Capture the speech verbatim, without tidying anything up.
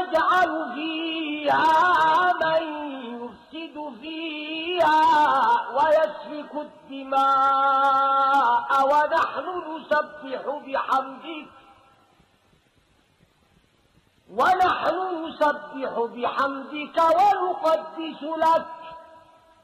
وتجعل فيها من يفسد فيها ويسفك الدماء ونحن نسبح بحمدك ونحن نسبح بحمدك ونقدس لك